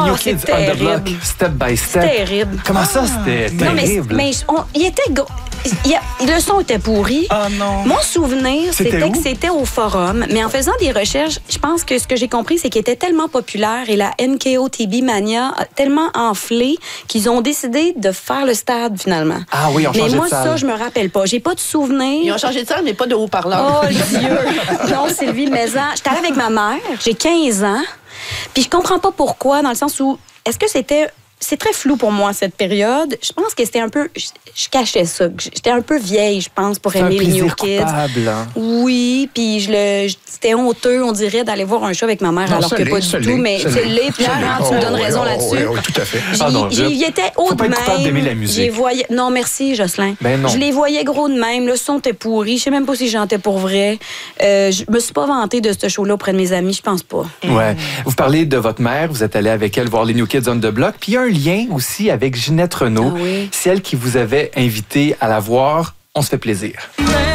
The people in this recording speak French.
New Kids on the Block, terrible. Step by Step. C'est terrible. Comment ça, c'était Non, terrible? il était... le son était pourri. Ah non. Mon souvenir, C'était c'était où? que c'était au forum. Mais en faisant des recherches, je pense que ce que j'ai compris, c'est qu'il était tellement populaire et la NKOTB Mania a tellement enflé qu'ils ont décidé de faire le stade, finalement. Ah oui, on Mais changeait moi, de salle. ça, je me rappelle pas. J'ai pas de Ils souvenir. ont changé de salle, mais pas de haut-parleur. Oh, Dieu! Non, Sylvie Maison. J'étais allée avec ma mère. J'ai 15 ans. Puis je comprends pas pourquoi, dans le sens où... Est-ce que c'était... C'est très flou pour moi, cette période. Je pense que c'était un peu... Je cachais ça. J'étais un peu vieille, je pense, pour C'est un aimer les New plaisir Kids. coupable. Hein? Oui, puis c'était honteux, on dirait, d'aller voir un show avec ma mère, Non, alors ça que l'est, pas ça du tout. l'est, Mais ça c'est l'est. l'est, puis là, Ça l'est. tu me donnes Oh, raison oh, là-dessus. oui, tout à fait. Pardon, J'y étais haut faut de pas être coupable d'aimer la même. musique. J'y voyais... Non, merci, Jocelyn. Ben non. Je les voyais gros de même. Le son était pourri. Je sais même pas si j'en étais pour vrai. Je me suis pas vantée de ce show-là auprès de mes amis. Je pense pas. Ouais. Vous parlez de votre mère, vous êtes allé avec elle voir les New Kids on the Block, puis il y a un lien aussi avec Ginette Renault. Ah oui. C'est elle qui vous avait invité à la voir. On se fait plaisir. Mais